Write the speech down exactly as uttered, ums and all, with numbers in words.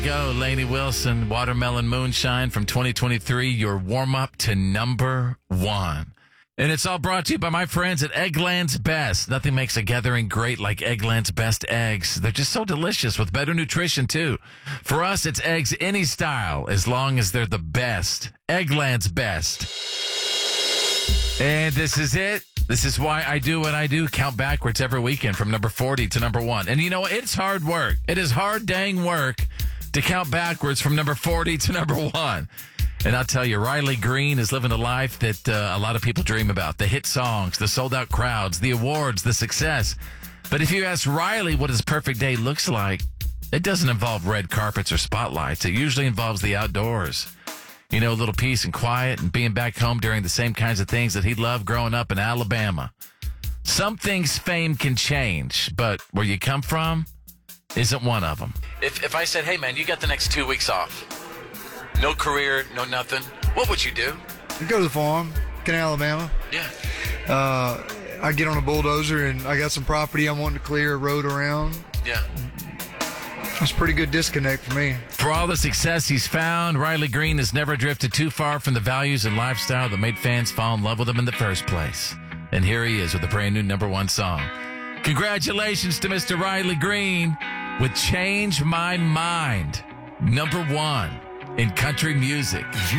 Go, Lainey Wilson, Watermelon Moonshine from twenty twenty-three, your warm-up to number one. And it's all brought to you by my friends at Eggland's Best. Nothing makes a gathering great like Eggland's Best eggs. They're just so delicious with better nutrition, too. For us, it's eggs any style, as long as they're the best. Eggland's Best. And this is it. This is why I do what I do, count backwards every weekend from number forty to number one. And you know what? It's hard work. It is hard dang work to count backwards from number forty to number one. And I'll tell you, Riley Green is living a life that uh, a lot of people dream about. The hit songs, the sold-out crowds, the awards, the success. But if you ask Riley what his perfect day looks like, it doesn't involve red carpets or spotlights. It usually involves the outdoors. You know, a little peace and quiet and being back home during the same kinds of things that he loved growing up in Alabama. Some things fame can change, but where you come from isn't one of them. If if I said, hey, man, you got the next two weeks off, no career, no nothing, what would you do? I'd go to the farm in Alabama. Yeah. Uh, I get on a bulldozer and I got some property I'm wanting to clear a road around. Yeah. That's a pretty good disconnect for me. For all the success he's found, Riley Green has never drifted too far from the values and lifestyle that made fans fall in love with him in the first place. And here he is with a brand new number one song. Congratulations to Mister Riley Green with Change My Mind, number one in country music.